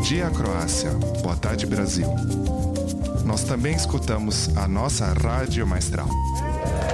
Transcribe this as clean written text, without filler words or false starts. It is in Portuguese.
dia, Croácia. Boa tarde, Brasil. Nós também escutamos a nossa Rádio Maestral.